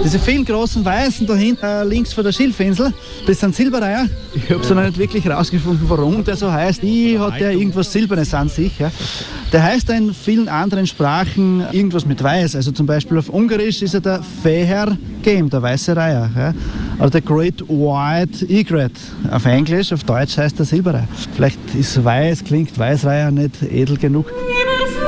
Diese vielen großen Weißen da hinten links von der Schilfinsel, das sind Silbereier. Ich habe so noch nicht wirklich herausgefunden, warum der so heißt. Hat der irgendwas Silbernes an sich. Ja. Der heißt in vielen anderen Sprachen irgendwas mit Weiß. Also zum Beispiel auf Ungarisch ist er der Feher Game, der weiße Reiher. Ja. Oder der Great White Egret. Auf Englisch, auf Deutsch heißt der Silberreiher. Vielleicht ist Weiß, klingt Weißreiher nicht edel genug.